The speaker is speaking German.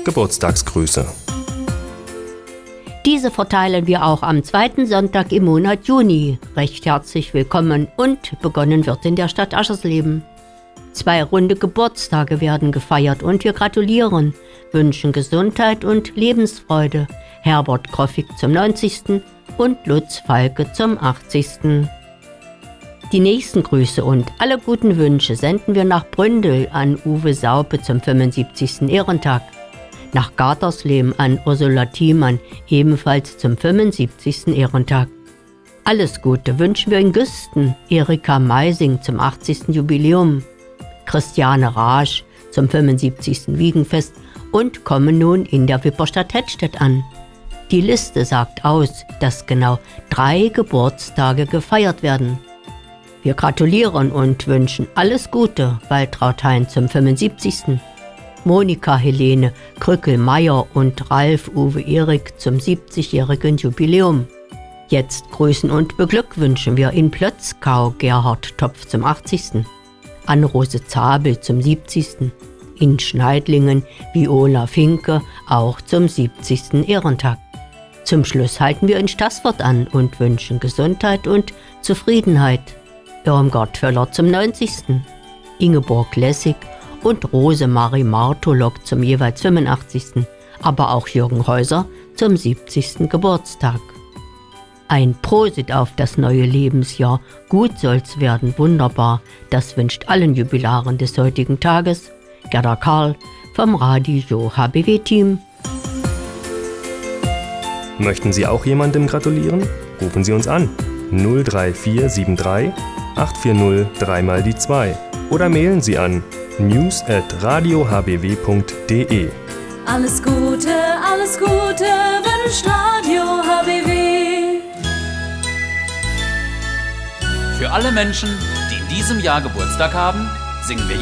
Geburtstagsgrüße. Diese verteilen wir auch am 2. Sonntag im Monat Juni. Recht herzlich willkommen und begonnen wird in der Stadt Aschersleben. 2 runde Geburtstage werden gefeiert und wir gratulieren, wünschen Gesundheit und Lebensfreude. Herbert Kroffig zum 90. und Lutz Falke zum 80. Die nächsten Grüße und alle guten Wünsche senden wir nach Bründel an Uwe Saupe zum 75. Ehrentag, nach Gartersleben an Ursula Thiemann ebenfalls zum 75. Ehrentag. Alles Gute wünschen wir in Güsten, Erika Meising zum 80. Jubiläum, Christiane Raasch zum 75. Wiegenfest und kommen nun in der Wipperstadt Hettstedt an. Die Liste sagt aus, dass genau 3 Geburtstage gefeiert werden. Wir gratulieren und wünschen alles Gute Waltraud Hein zum 75., Monika Helene Krückel-Meyer und Ralf Uwe Erik zum 70-jährigen Jubiläum. Jetzt grüßen und beglückwünschen wir in Plötzkau Gerhard Topf zum 80., Anne-Rose Zabel zum 70., in Schneidlingen Viola Finke auch zum 70. Ehrentag. Zum Schluss halten wir in Staßfurt an und wünschen Gesundheit und Zufriedenheit. Irmgard Völler zum 90., Ingeborg Lessig und Rosemarie Martolok zum jeweils 85., aber auch Jürgen Häuser zum 70. Geburtstag. Ein Prosit auf das neue Lebensjahr, gut soll's werden, wunderbar, das wünscht allen Jubilaren des heutigen Tages Gerda Karl vom Radio HBW-Team. Möchten Sie auch jemandem gratulieren? Rufen Sie uns an 03473 840 3x2 oder mailen Sie an news@radiohbw.de. Alles Gute wünscht Radio HBW. Für alle Menschen, die in diesem Jahr Geburtstag haben, singen wir